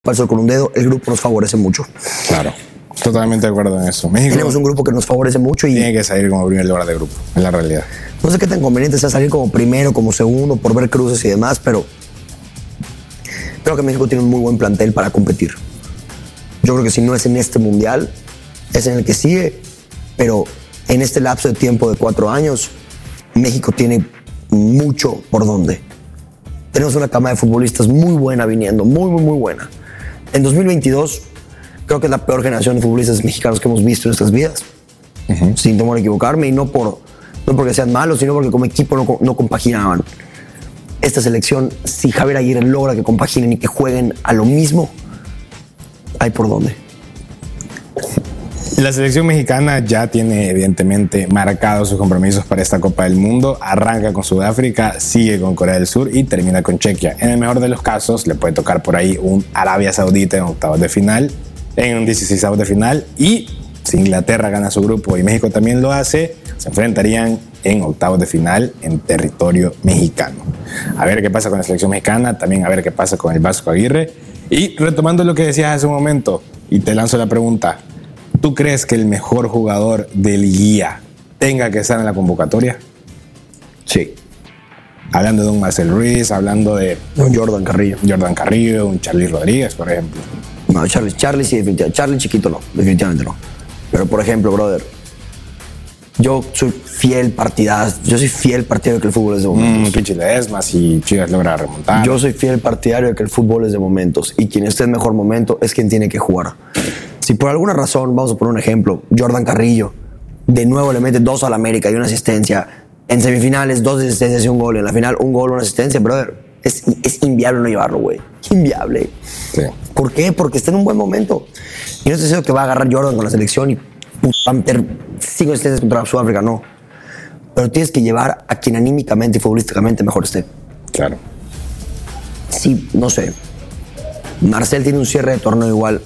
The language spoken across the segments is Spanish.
Para el sol con un dedo, el grupo nos favorece mucho. Claro, totalmente de acuerdo en eso. México tenemos un grupo que nos favorece mucho y tiene que salir como primer lugar de grupo, en la realidad. No sé qué tan conveniente sea salir como primero, como segundo, por ver cruces y demás, pero creo que México tiene un muy buen plantel para competir. Yo creo que si no es en este mundial, es en el que sigue, pero en este lapso de tiempo de 4 años, México tiene mucho por donde. Tenemos una cama de futbolistas muy buena viniendo, muy buena. En 2022, creo que es la peor generación de futbolistas mexicanos que hemos visto en nuestras vidas. Sin temor a equivocarme, y no porque sean malos, sino porque como equipo no compaginaban. Esta selección, si Javier Aguirre logra que compaginen y que jueguen a lo mismo, hay por dónde. La selección mexicana ya tiene evidentemente marcados sus compromisos para esta Copa del Mundo. Arranca con Sudáfrica, sigue con Corea del Sur y termina con Chequia. En el mejor de los casos le puede tocar por ahí un Arabia Saudita en octavos de final, en un 16avos de final, y si Inglaterra gana su grupo y México también lo hace, se enfrentarían en octavos de final en territorio mexicano. A ver qué pasa con la selección mexicana, también a ver qué pasa con el Vasco Aguirre. Y retomando lo que decías hace un momento, y te lanzo la pregunta, ¿tú crees que el mejor jugador del guía tenga que estar en la convocatoria? Sí. Hablando de un Marcel Ruiz, hablando de un Jordan Carrillo, un Charly Rodríguez, por ejemplo. No, Charly sí, definitivamente. Charly chiquito no, definitivamente no. Pero por ejemplo, brother, yo soy fiel partidario de que el fútbol es de momentos. Pichi Ledesma, si Chivas logra remontar. Yo soy fiel partidario de que el fútbol es de momentos y quien esté en mejor momento es quien tiene que jugar. Si por alguna razón, vamos a poner un ejemplo, Jordan Carrillo de nuevo le mete 2 al América y una asistencia, en semifinales 2 asistencias y un gol, en la final un gol, una asistencia, brother, es inviable no llevarlo, güey. Inviable. Sí. ¿Por qué? Porque está en un buen momento. Y no estoy diciendo que va a agarrar Jordan con la selección y va a meter 5 asistencias contra Sudáfrica, no. Pero tienes que llevar a quien anímicamente y futbolísticamente mejor esté. Claro. Sí, no sé. Marcel tiene un cierre de torneo igual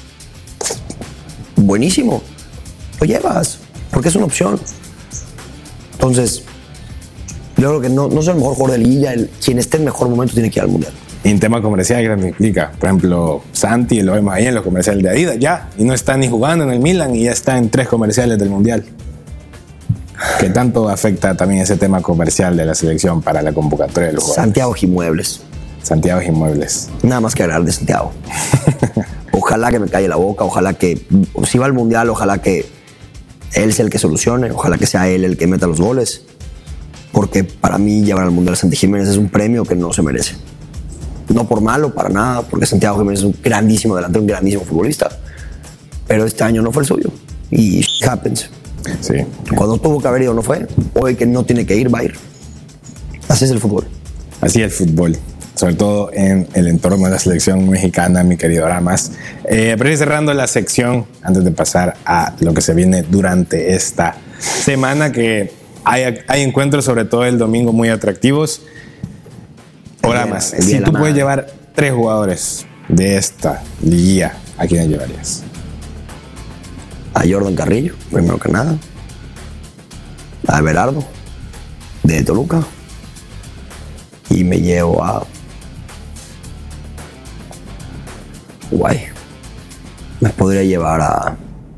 buenísimo. Lo llevas, porque es una opción. Entonces, yo creo que no soy el mejor jugador de liguilla. Quien esté en mejor momento tiene que ir al mundial. En tema comercial, ¿qué me explica? Por ejemplo, Santi, lo vemos ahí en los comerciales de Adidas, ya, y no está ni jugando en el Milan y ya está en 3 comerciales del mundial. ¿Qué tanto afecta también ese tema comercial de la selección para la convocatoria de los jugadores? Santiago Gimuebles. Santiago Gimuebles. Nada más que hablar de Santiago. Ojalá que me calle la boca, ojalá que, si va al mundial, ojalá que él sea el que solucione, ojalá que sea él el que meta los goles, porque para mí llevar al mundial a Santi Jiménez es un premio que no se merece. No por malo, para nada, porque Santiago Jiménez es un grandísimo delantero, un grandísimo futbolista, pero este año no fue el suyo, y it happens. Sí. Cuando tuvo que haber ido no fue, hoy que no tiene que ir, va a ir. Así es el fútbol. Así es el fútbol, sobre todo en el entorno de la selección mexicana, mi querido Aramas. Pero ir cerrando la sección, antes de pasar a lo que se viene durante esta semana, que hay encuentros, sobre todo el domingo, muy atractivos. Aramas, si tú puedes llevar 3 jugadores de esta liguilla, ¿a quiénes llevarías? A Jordan Carrillo, primero que nada. A Everardo, de Toluca. Y me llevo a... Guay. Me podría llevar a...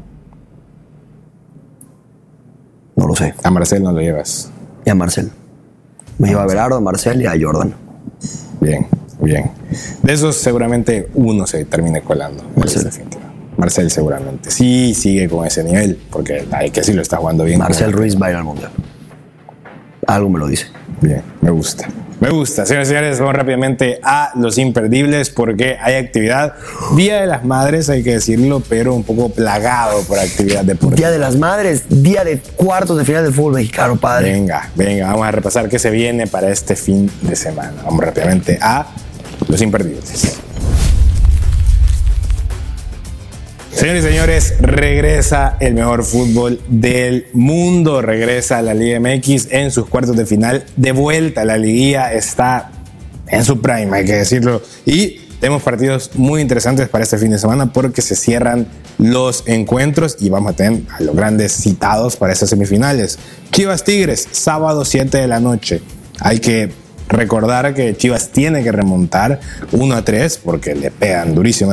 No lo sé. A Marcel no lo llevas. Y a Marcel. Me llevo a Everardo, a Marcel y a Jordan. Bien, bien. De esos seguramente uno se termine colando. Marcel seguramente. Sí, sigue con ese nivel, porque hay que sí lo está jugando bien. Marcel Ruiz va a ir al mundial. Algo me lo dice. Bien, me gusta. Me gusta. Señores y señores, vamos rápidamente a los imperdibles porque hay actividad. Día de las Madres, hay que decirlo, pero un poco plagado por actividad deportiva. Día de las Madres, día de cuartos de final del fútbol mexicano, padre. Venga, vamos a repasar qué se viene para este fin de semana. Vamos rápidamente a los imperdibles. Señores y señores, regresa el mejor fútbol del mundo, regresa a la Liga MX en sus cuartos de final, de vuelta, la liguilla está en su prime, hay que decirlo, y tenemos partidos muy interesantes para este fin de semana porque se cierran los encuentros y vamos a tener a los grandes citados para esas semifinales. Chivas Tigres, sábado 7 de la noche, hay que Recordar que Chivas tiene que remontar 1-3 porque le pegan durísimo